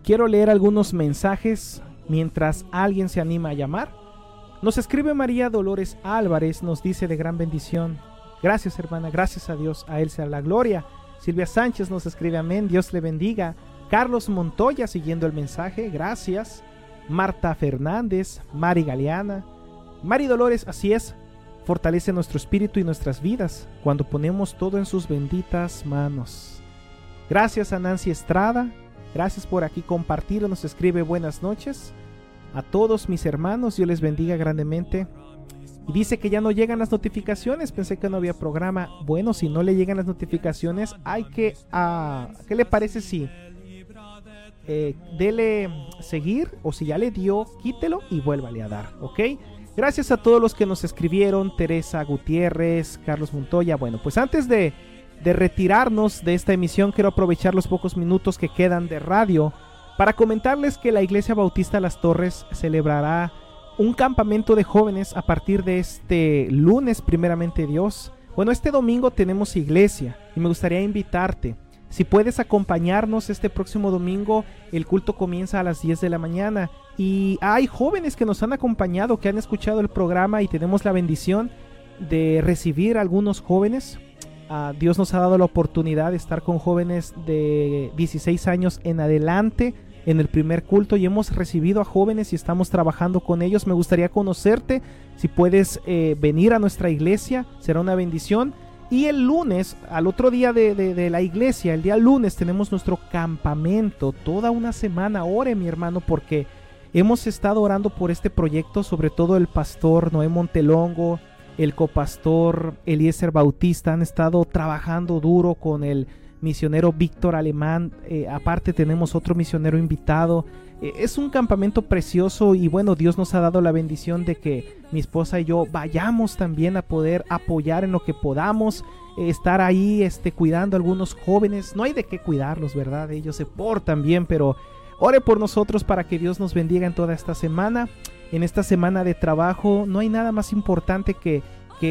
Quiero leer algunos mensajes mientras alguien se anima a llamar. Nos escribe María Dolores Álvarez, nos dice: de gran bendición. Gracias, hermana, gracias a Dios, a Él sea la gloria. Silvia Sánchez nos escribe: amén, Dios le bendiga. Carlos Montoya siguiendo el mensaje, gracias. Marta Fernández, Mari Galeana. Mari Dolores, así es, fortalece nuestro espíritu y nuestras vidas cuando ponemos todo en sus benditas manos. Gracias a Nancy Estrada, gracias por aquí compartir, nos escribe: buenas noches a todos mis hermanos, Dios les bendiga grandemente. Y dice que ya no llegan las notificaciones, pensé que no había programa. Bueno, si no le llegan las notificaciones, hay que... ¿qué le parece si dele seguir? O si ya le dio, quítelo y vuélvale a dar, ¿ok? Gracias a todos los que nos escribieron: Teresa Gutiérrez, Carlos Montoya. Bueno, pues antes de retirarnos de esta emisión, quiero aprovechar los pocos minutos que quedan de radio para comentarles que la Iglesia Bautista Las Torres celebrará un campamento de jóvenes a partir de este lunes, primeramente Dios. Bueno, este domingo tenemos iglesia y me gustaría invitarte. Si puedes acompañarnos este próximo domingo, el culto comienza a las 10 de la mañana y hay jóvenes que nos han acompañado, que han escuchado el programa, y tenemos la bendición de recibir a algunos jóvenes. Dios nos ha dado la oportunidad de estar con jóvenes de 16 años en adelante en el primer culto, y hemos recibido a jóvenes y estamos trabajando con ellos. Me gustaría conocerte. Si puedes venir a nuestra iglesia, será una bendición. Y el lunes, al otro día de la iglesia, el día lunes, tenemos nuestro campamento, toda una semana. Ore, mi hermano, porque hemos estado orando por este proyecto, sobre todo el pastor Noé Montelongo, el copastor Eliezer Bautista, han estado trabajando duro con el misionero Víctor Alemán. Aparte tenemos otro misionero invitado. Es un campamento precioso y bueno, Dios nos ha dado la bendición de que mi esposa y yo vayamos también a poder apoyar en lo que podamos, estar ahí cuidando a algunos jóvenes. No hay de qué cuidarlos, ¿verdad? Ellos se portan bien, pero ore por nosotros para que Dios nos bendiga en toda esta semana. En esta semana de trabajo no hay nada más importante que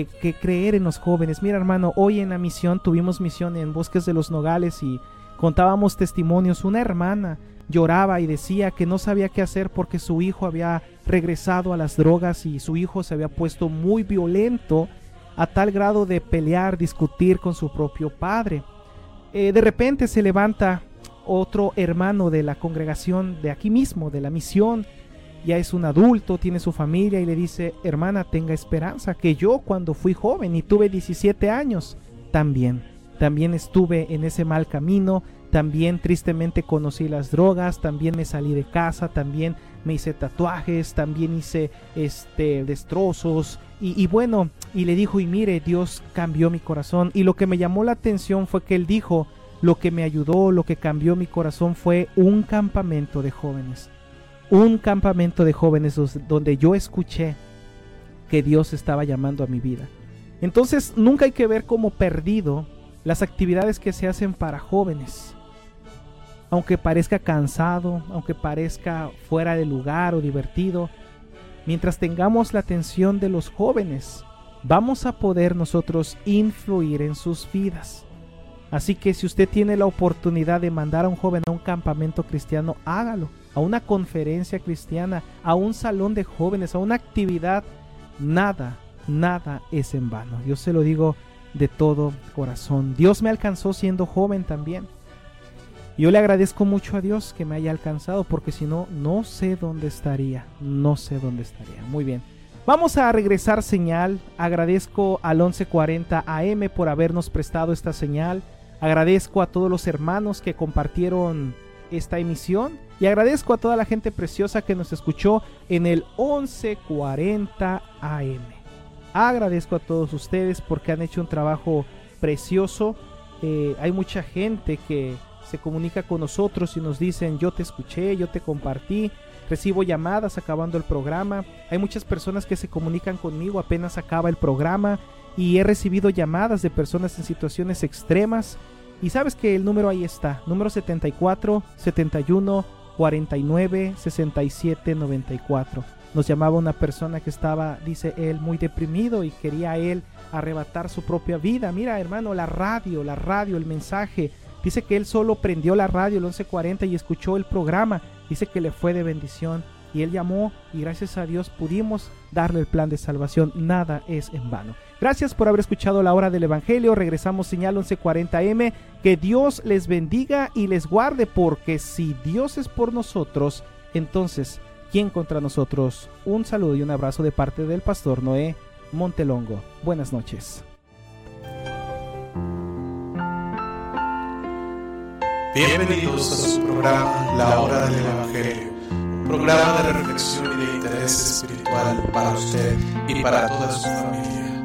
creer en los jóvenes. Mira, hermano, hoy en la misión tuvimos misión en Bosques de los Nogales y contábamos testimonios. Una hermana lloraba y decía que no sabía qué hacer porque su hijo había regresado a las drogas y su hijo se había puesto muy violento a tal grado de pelear, discutir con su propio padre. De repente se levanta otro hermano de la congregación de aquí mismo, de la misión. Ya es un adulto, tiene su familia y le dice: hermana, tenga esperanza, que yo cuando fui joven y tuve 17 años, también estuve en ese mal camino, también tristemente conocí las drogas, también me salí de casa, también me hice tatuajes, también hice destrozos y bueno, y le dijo: y mire, Dios cambió mi corazón. Y lo que me llamó la atención fue que él dijo: lo que me ayudó, lo que cambió mi corazón fue un campamento de jóvenes. Un campamento de jóvenes donde yo escuché que Dios estaba llamando a mi vida. Entonces nunca hay que ver como perdido las actividades que se hacen para jóvenes. Aunque parezca cansado, aunque parezca fuera de lugar o divertido, mientras tengamos la atención de los jóvenes, vamos a poder nosotros influir en sus vidas. Así que si usted tiene la oportunidad de mandar a un joven a un campamento cristiano, hágalo. A una conferencia cristiana, a un salón de jóvenes, a una actividad, nada es en vano. Yo se lo digo de todo corazón. Dios me alcanzó siendo joven también. Yo le agradezco mucho a Dios que me haya alcanzado, porque si no, no sé dónde estaría. Muy bien. Vamos a regresar señal. Agradezco al 1140 AM por habernos prestado esta señal. Agradezco a todos los hermanos que compartieron esta emisión y agradezco a toda la gente preciosa que nos escuchó en el 1140 AM. Agradezco a todos ustedes porque han hecho un trabajo precioso. Hay mucha gente que se comunica con nosotros y nos dicen: yo te escuché, yo te compartí. Recibo llamadas acabando el programa. Hay muchas personas que se comunican conmigo apenas acaba el programa y he recibido llamadas de personas en situaciones extremas. Y sabes que el número ahí está, número 74 71 49 67 94. Nos llamaba una persona que estaba, dice él, muy deprimido y quería él arrebatar su propia vida. Mira, hermano, la radio, el mensaje Dice que él solo prendió la radio el 1140 y escuchó el programa. Dice que le fue de bendición. Y él llamó y gracias a Dios pudimos darle el plan de salvación. Nada es en vano. Gracias por haber escuchado La Hora del Evangelio. Regresamos señal 1140M. Que Dios les bendiga y les guarde, porque si Dios es por nosotros, entonces, ¿quién contra nosotros? Un saludo y un abrazo de parte del pastor Noé Montelongo. Buenas noches. Bienvenidos a su programa La Hora del Evangelio, un programa de reflexión y de interés espiritual para usted y para toda su familia.